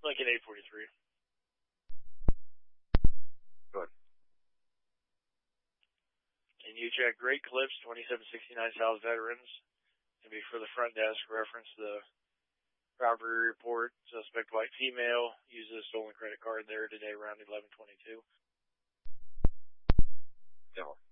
Lincoln 843. Good. Can you check Great Clips 2769 South Veterans? And be for the front desk, reference the robbery report, suspect white female, uses a stolen credit card there today around 11:22. No.